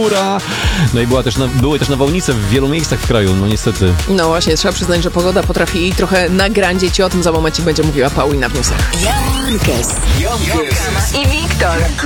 chmura. No i były też nawałnice w wielu miejscach w kraju, no niestety. No właśnie, trzeba przyznać, że pogoda potrafi trochę nagrandzić. O tym za moment będzie mówiła Paulina w newsach. Jan Kama i Wiktor.